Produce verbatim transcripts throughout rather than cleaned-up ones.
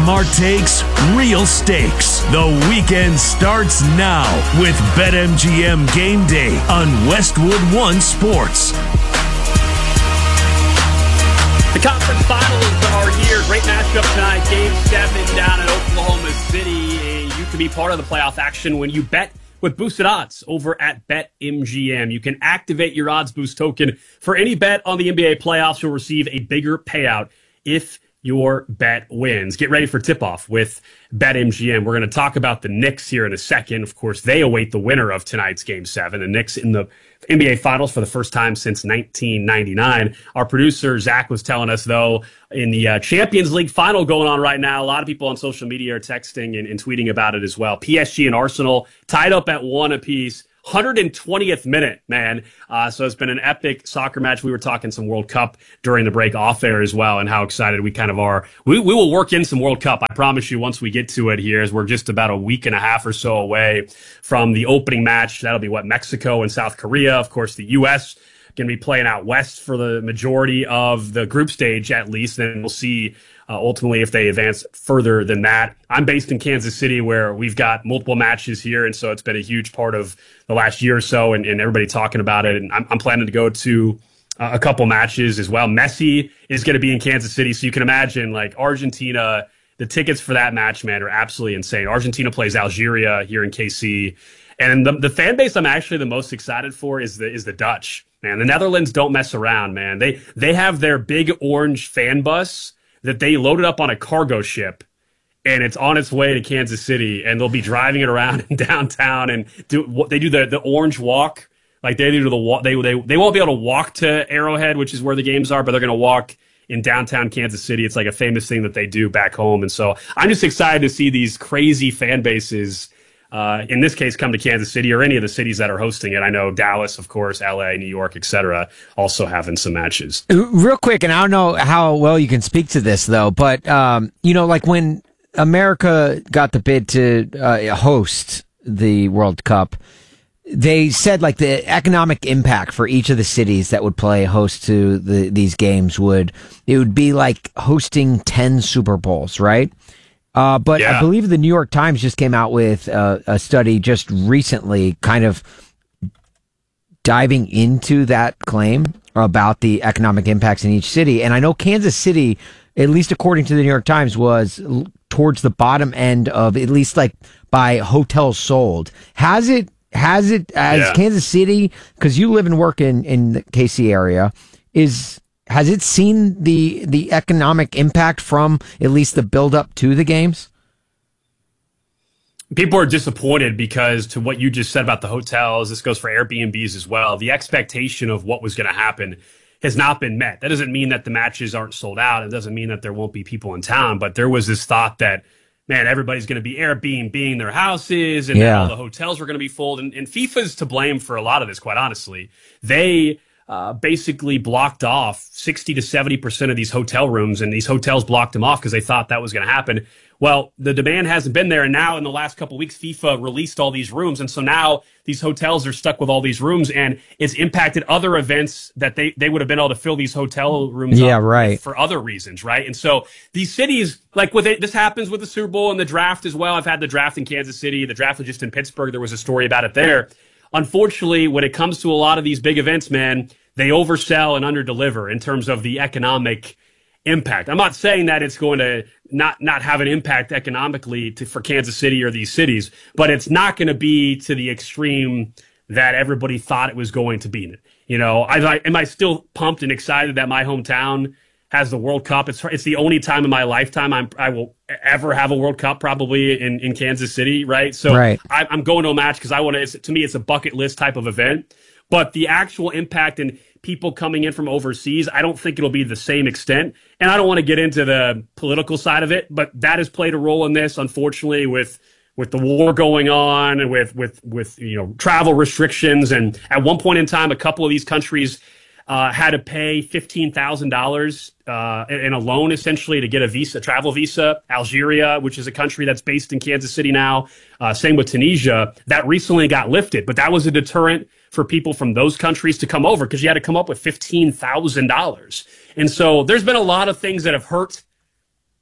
Smart takes, real stakes. The weekend starts now with BetMGM Game Day on Westwood One Sports. The conference finals are here. Great matchup tonight. Game seven down in Oklahoma City. You can be part of the playoff action when you bet with boosted odds over at BetMGM. You can activate your odds boost token for any bet on the N B A playoffs. You'll receive a bigger payout if your bet wins. Get ready for tip-off with BetMGM. We're going to talk about the Knicks here in a second. Of course, they await the winner of tonight's Game seven. The Knicks in the N B A Finals for the first time since nineteen ninety-nine. Our producer, Zach, was telling us, though, in the uh, Champions League final going on right now, a lot of people on social media are texting and, and tweeting about it as well. P S G and Arsenal tied up at one apiece. one hundred twentieth minute, man. Uh, so it's been an epic soccer match. We were talking some World Cup during the break off air as well, and how excited we kind of are. We, we will work in some World Cup, I promise you, once we get to it here, as we're just about a week and a half or so away from the opening match. That'll be, what, Mexico and South Korea. Of course, the U S going to be playing out west for the majority of the group stage, at least. Then we'll see Uh, ultimately, if they advance further than that. I'm based in Kansas City, where we've got multiple matches here, and so it's been a huge part of the last year or so, and, and everybody talking about it. And I'm, I'm planning to go to uh, a couple matches as well. Messi is going to be in Kansas City, so you can imagine, like, Argentina, the tickets for that match, man, are absolutely insane. Argentina plays Algeria here in K C, and the, the fan base I'm actually the most excited for is the is the Dutch, man. The Netherlands don't mess around, man. They they have their big orange fan bus that they loaded up on a cargo ship, and it's on its way to Kansas City, and they'll be driving it around in downtown, and do what they do the the orange walk, like they do the walk. They they they won't be able to walk to Arrowhead, which is where the games are, but they're going to walk in downtown Kansas City. It's like a famous thing that they do back home, and so I'm just excited to see these crazy fan bases. Uh, in this case, come to Kansas City or any of the cities that are hosting it. I know Dallas, of course, L A, New York, et cetera, also having some matches. Real quick, and I don't know how well you can speak to this, though, but, um, you know, like when America got the bid to uh, host the World Cup, they said, like, the economic impact for each of the cities that would play host to the, these games would, it would be like hosting ten Super Bowls, right? Uh, but yeah. I believe the New York Times just came out with uh, a study just recently kind of diving into that claim about the economic impacts in each city. And I know Kansas City, at least according to the New York Times, was l- towards the bottom end of, at least like by hotels sold. Has it, has it, as yeah. Kansas City, because you live and work in, in the K C area, is... Has it seen the the economic impact from at least the build up to the games? People are disappointed because, to what you just said about the hotels, this goes for Airbnbs as well. The expectation of what was going to happen has not been met. That doesn't mean that the matches aren't sold out. It doesn't mean that there won't be people in town. But there was this thought that, man, everybody's going to be Airbnb-ing their houses, and yeah. all the hotels were going to be full. And, and FIFA's to blame for a lot of this, quite honestly. They Uh, basically blocked off sixty to seventy percent of these hotel rooms, and these hotels blocked them off because they thought that was going to happen. Well, the demand hasn't been there, and now in the last couple of weeks, FIFA released all these rooms, and so now these hotels are stuck with all these rooms, and it's impacted other events that they, they would have been able to fill these hotel rooms yeah, up right. for other reasons, right? And so these cities, like with it, this happens with the Super Bowl and the draft as well. I've had the draft in Kansas City. The draft was just in Pittsburgh. There was a story about it there. Unfortunately, when it comes to a lot of these big events, man, they oversell and underdeliver in terms of the economic impact. I'm not saying that it's going to not not have an impact economically to, for Kansas City or these cities, but it's not going to be to the extreme that everybody thought it was going to be. You know, I, I am I still pumped and excited that my hometown has the World Cup. It's it's the only time in my lifetime I'm I will ever have a World Cup, probably in, in Kansas City, right? So right. I, I'm going to a match because I want to. To me, it's a bucket list type of event. But the actual impact and people coming in from overseas, I don't think it'll be the same extent. And I don't want to get into the political side of it, but that has played a role in this, unfortunately, with with the war going on and with with with you know travel restrictions. And at one point in time, a couple of these countries uh, had to pay fifteen thousand dollars uh, in a loan, essentially, to get a visa, travel visa. Algeria, which is a country that's based in Kansas City now, uh, same with Tunisia, that recently got lifted. But that was a deterrent for people from those countries to come over because you had to come up with fifteen thousand dollars. And so there's been a lot of things that have hurt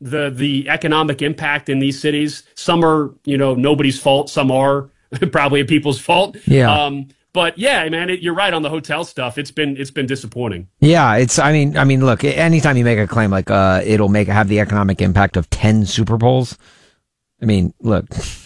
the the economic impact in these cities. Some are, you know, nobody's fault. Some are probably people's fault. Yeah. Um, but yeah, man, it, you're right on the hotel stuff. It's been it's been disappointing. Yeah, it's. I mean, I mean, look. Anytime you make a claim like uh, it'll make have the economic impact of ten Super Bowls. I mean, look.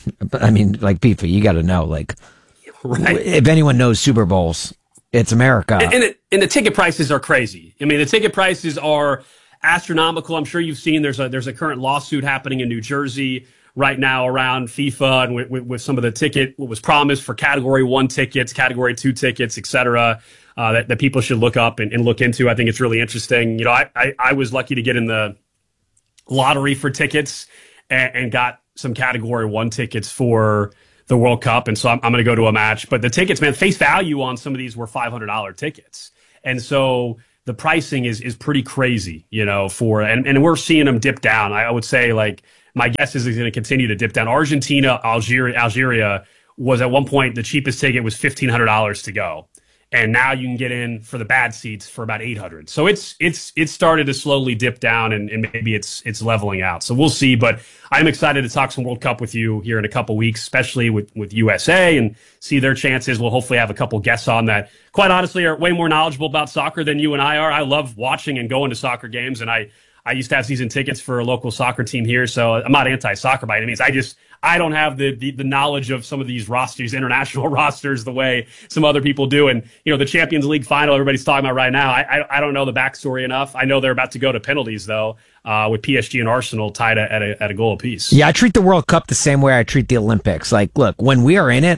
I mean, like P F A, you got to know, like, right. If anyone knows Super Bowls, it's America. And, and, it, and the ticket prices are crazy. I mean, the ticket prices are astronomical. I'm sure you've seen there's a there's a current lawsuit happening in New Jersey right now around FIFA and with, with, with some of the ticket, what was promised for category one tickets, category two tickets, et cetera, uh, that, that people should look up and, and look into. I think it's really interesting. You know, I, I, I was lucky to get in the lottery for tickets and, and got some category one tickets for the World Cup. And so I'm, I'm going to go to a match, but the tickets, man, face value on some of these were five hundred dollars tickets. And so the pricing is, is pretty crazy, you know, for, and, and we're seeing them dip down. I would say, like, my guess is it's going to continue to dip down. Argentina, Algeria, Algeria was at one point, the cheapest ticket was fifteen hundred dollars to go. And now you can get in for the bad seats for about eight hundred. So it's it's it's started to slowly dip down, and, and maybe it's it's leveling out. So we'll see. But I'm excited to talk some World Cup with you here in a couple weeks, especially with, with U S A, and see their chances. We'll hopefully have a couple guests on that, quite honestly, are way more knowledgeable about soccer than you and I are. I love watching and going to soccer games, and I I used to have season tickets for a local soccer team here, so I'm not anti-soccer by any means. I just I don't have the, the the knowledge of some of these rosters, international rosters, the way some other people do. And you know, the Champions League final everybody's talking about right now, I I, I don't know the backstory enough. I know they're about to go to penalties though, uh, with P S G and Arsenal tied at a at a goal apiece. Yeah, I treat the World Cup the same way I treat the Olympics. Like, look, when we are in it,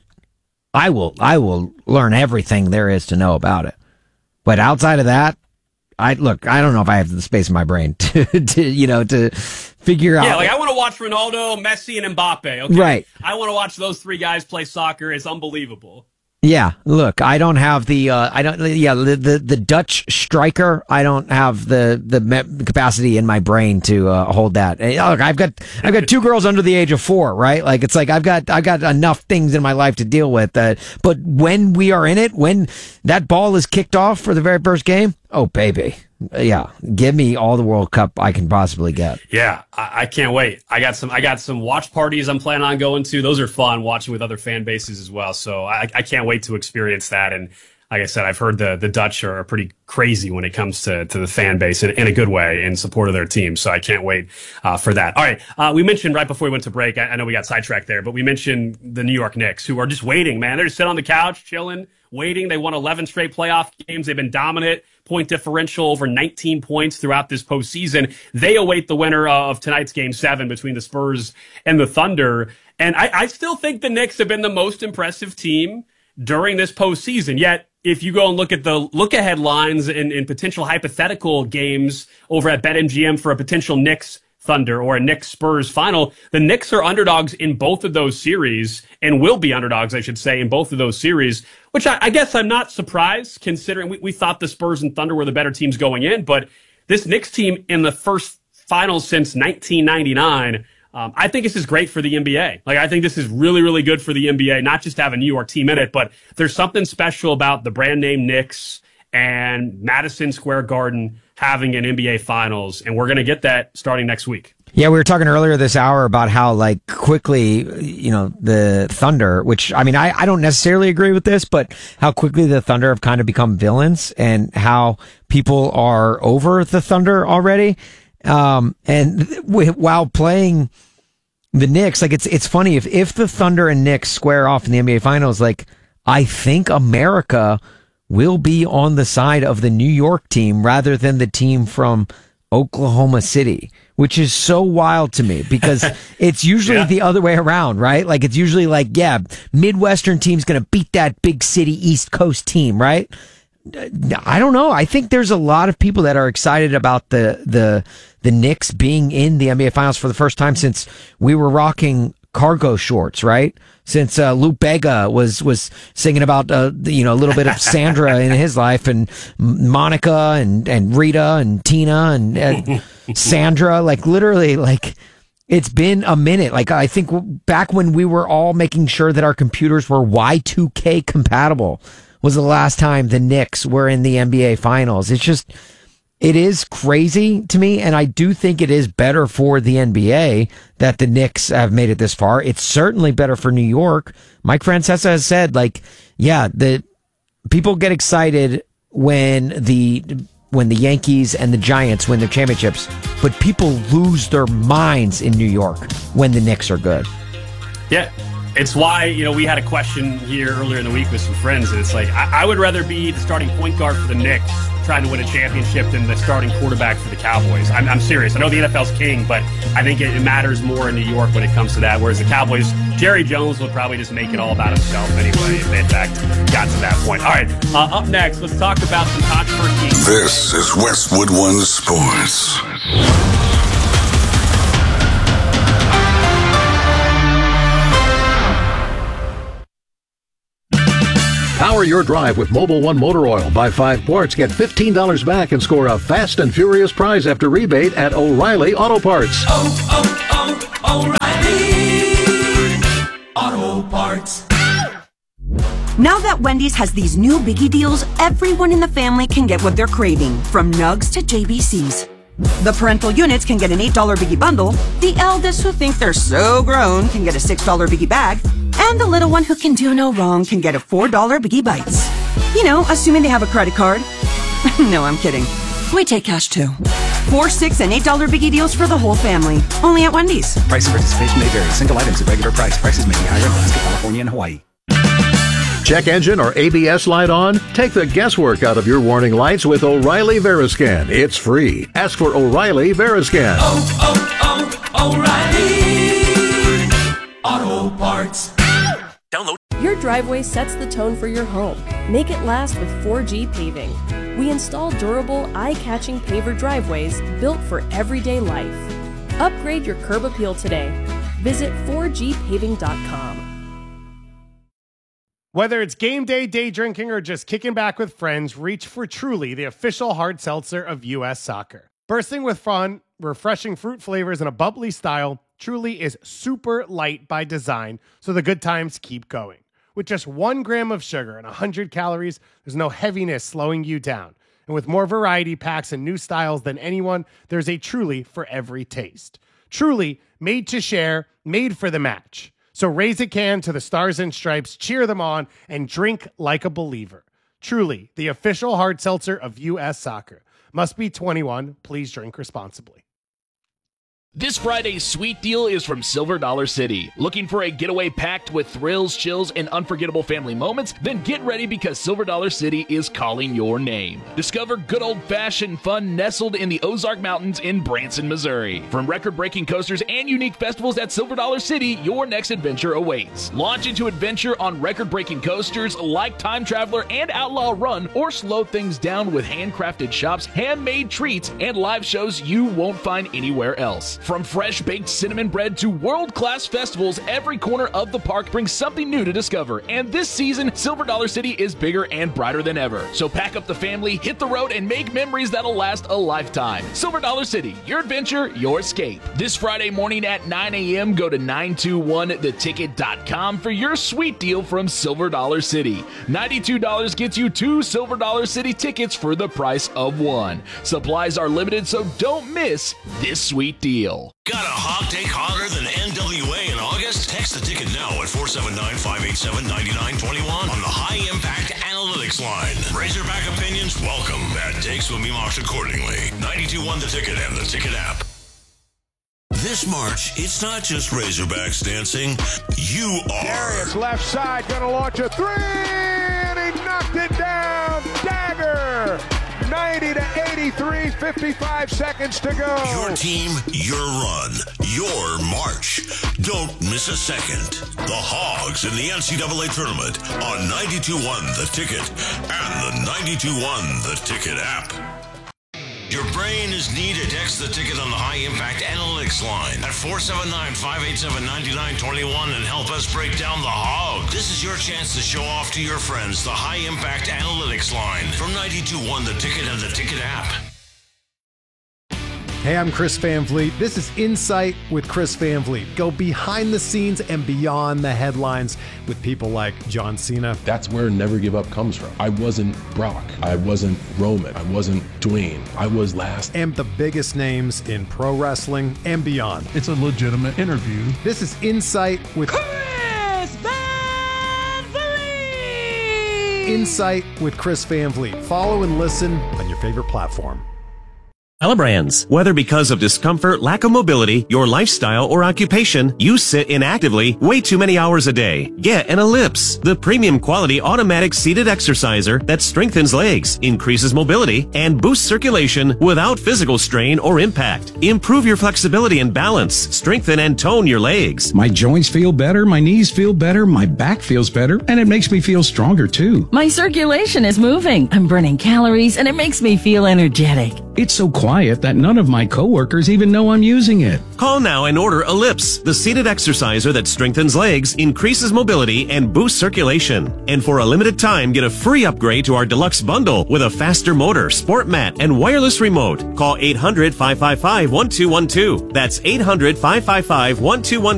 I will I will learn everything there is to know about it. But outside of that, I look, I don't know if I have the space in my brain to, to you know, to figure out. Yeah, like I want to watch Ronaldo, Messi, and Mbappe. Okay? Right. I want to watch those three guys play soccer. It's unbelievable. Yeah, look, I don't have the, uh, I don't, yeah, the, the, the Dutch striker, I don't have the, the me- capacity in my brain to, uh, hold that. And, look, I've got, I've got two girls under the age of four, right? Like, it's like, I've got, I've got enough things in my life to deal with that. But when we are in it, when that ball is kicked off for the very first game, oh, baby. Yeah, give me all the World Cup I can possibly get. Yeah, I, I can't wait. I got some. I got some watch parties I'm planning on going to. Those are fun, watching with other fan bases as well. So I, I can't wait to experience that. And like I said, I've heard the the Dutch are pretty crazy when it comes to to the fan base in, in a good way in support of their team. So I can't wait uh, for that. All right, uh, we mentioned right before we went to break. I, I know we got sidetracked there, but we mentioned the New York Knicks, who are just waiting. Man, they're just sitting on the couch, chilling, waiting. They won eleven straight playoff games. They've been dominant. Point differential over nineteen points throughout this postseason. They await the winner of tonight's game seven between the Spurs and the Thunder. And I, I still think the Knicks have been the most impressive team during this postseason. Yet, if you go and look at the look-ahead lines in, in potential hypothetical games over at BetMGM for a potential Knicks Thunder or a Knicks Spurs final, the Knicks are underdogs in both of those series and will be underdogs, I should say, in both of those series, which I, I guess I'm not surprised considering we, we thought the Spurs and Thunder were the better teams going in. But this Knicks team in the first finals since nineteen ninety-nine, um, I think this is great for the N B A. Like, I think this is really, really good for the N B A, not just to have a New York team in it, but there's something special about the brand name Knicks and Madison Square Garden having an N B A Finals, and we're going to get that starting next week. Yeah, we were talking earlier this hour about how, like, quickly, you know, the Thunder, which, I mean, I, I don't necessarily agree with this, but how quickly the Thunder have kind of become villains and how people are over the Thunder already. Um, and w- while playing the Knicks, like, it's, it's funny, if, if the Thunder and Knicks square off in the N B A Finals, like, I think America will be on the side of the New York team rather than the team from Oklahoma City, which is so wild to me because it's usually yeah. the other way around, right? Like, it's usually like, yeah, Midwestern team's going to beat that big city East Coast team, right? I don't know. I think there's a lot of people that are excited about the, the, the Knicks being in the N B A Finals for the first time since we were rocking cargo shorts, right? Since uh, Lou Bega was was singing about uh, you know a little bit of Sandra in his life, and Monica and and Rita and Tina and uh, Sandra, like literally, like it's been a minute. Like I think back when we were all making sure that our computers were Y two K compatible was the last time the Knicks were in the N B A Finals. It's just it is crazy to me, and I do think it is better for the N B A that the Knicks have made it this far. It's certainly better for New York. Mike Francesa has said, like, yeah, the people get excited when the when the Yankees and the Giants win their championships, but people lose their minds in New York when the Knicks are good. Yeah. It's why, you know, we had a question here earlier in the week with some friends, and it's like, I, I would rather be the starting point guard for the Knicks trying to win a championship than the starting quarterback for the Cowboys. I'm, I'm serious. I know the N F L's king, but I think it, it matters more in New York when it comes to that, whereas the Cowboys, Jerry Jones will probably just make it all about himself anyway, if they, in fact, got to that point. All right, uh, up next, let's talk about some controversy. This is Westwood One Sports. Power your drive with Mobil one Motor Oil. Buy five quarts, get fifteen dollars back, and score a fast and furious prize after rebate at O'Reilly Auto Parts. Oh, oh, oh, O'Reilly Auto Parts. Now that Wendy's has these new biggie deals, everyone in the family can get what they're craving, from nugs to J B Cs. The parental units can get an eight dollar biggie bundle, the eldest who think they're so grown can get a six dollar biggie bag, and the little one who can do no wrong can get a four dollar Biggie Bites. You know, assuming they have a credit card. No, I'm kidding. We take cash too. Four, six, and eight dollar Biggie deals for the whole family. Only at Wendy's. Price and participation may vary. Single items at regular price. Prices may be higher in Alaska, California, and Hawaii. Check engine or A B S light on? Take the guesswork out of your warning lights with O'Reilly Veriscan. It's free. Ask for O'Reilly Veriscan. Oh, oh, oh, O'Reilly Auto Parts. Download. Your driveway sets the tone for your home. Make it last with four G Paving. We install durable, eye-catching paver driveways built for everyday life. Upgrade your curb appeal today. Visit four G paving dot com. Whether it's game day, day drinking, or just kicking back with friends, reach for Truly, the official hard seltzer of U S Soccer. Bursting with fun, refreshing fruit flavors, and a bubbly style, Truly is super light by design, so the good times keep going. With just one gram of sugar and one hundred calories, there's no heaviness slowing you down. And with more variety packs and new styles than anyone, there's a Truly for every taste. Truly, made to share, made for the match. So raise a can to the Stars and Stripes, cheer them on, and drink like a believer. Truly, the official hard seltzer of U S Soccer. Must be twenty-one. Please drink responsibly. This Friday's sweet deal is from Silver Dollar City. Looking for a getaway packed with thrills, chills, and unforgettable family moments? Then get ready because Silver Dollar City is calling your name. Discover good old-fashioned fun nestled in the Ozark Mountains in Branson, Missouri. From record-breaking coasters and unique festivals at Silver Dollar City, your next adventure awaits. Launch into adventure on record-breaking coasters like Time Traveler and Outlaw Run, or slow things down with handcrafted shops, handmade treats, and live shows you won't find anywhere else. From fresh-baked cinnamon bread to world-class festivals, every corner of the park brings something new to discover. And this season, Silver Dollar City is bigger and brighter than ever. So pack up the family, hit the road, and make memories that'll last a lifetime. Silver Dollar City, your adventure, your escape. This Friday morning at nine a.m., go to nine two one the ticket dot com for your sweet deal from Silver Dollar City. ninety-two dollars gets you two Silver Dollar City tickets for the price of one. Supplies are limited, so don't miss this sweet deal. Got a hot take hotter than N W A in August? Text the ticket now at four seven nine, five eight seven, nine nine two one on the High Impact Analytics line. Razorback opinions welcome. Bad takes will be marked accordingly. ninety-two one The Ticket and the Ticket app. This March, it's not just Razorbacks dancing. You are. Darius left side, gonna launch a three, and he knocked it down. Dagger. ninety to eighty-three, fifty-five seconds to go. Your team, your run, your march. Don't miss a second. The Hogs in the N C double A tournament on ninety-two one The Ticket and the ninety-two one The Ticket app. Your brain is needed. Text the ticket on the High Impact Analytics line at four seven nine, five eight seven, nine nine two one and help us break down the hog. This is your chance to show off to your friends the High Impact Analytics line from ninety-two one The Ticket and the Ticket app. Hey, I'm Chris Van Vliet. This is Insight with Chris Van Vliet. Go behind the scenes and beyond the headlines with people like John Cena. That's where Never Give Up comes from. I wasn't Brock. I wasn't Roman. I wasn't Dwayne. I was last. And the biggest names in pro wrestling and beyond. It's a legitimate interview. This is Insight with Chris Van Vliet. Insight with Chris Van Vliet. Follow and listen on your favorite platform. Elebrands. Whether because of discomfort, lack of mobility, your lifestyle, or occupation, you sit inactively way too many hours a day. Get an Ellipse, the premium quality automatic seated exerciser that strengthens legs, increases mobility, and boosts circulation without physical strain or impact. Improve your flexibility and balance, strengthen and tone your legs. My joints feel better, my knees feel better, my back feels better, and it makes me feel stronger too. My circulation is moving, I'm burning calories, and it makes me feel energetic. It's so quiet that none of my coworkers even know I'm using it. Call now and order Ellipse, the seated exerciser that strengthens legs, increases mobility, and boosts circulation. And for a limited time, get a free upgrade to our deluxe bundle with a faster motor, sport mat, and wireless remote. Call eight hundred, five five five, one two one two. That's eight hundred, five five five, one two one two.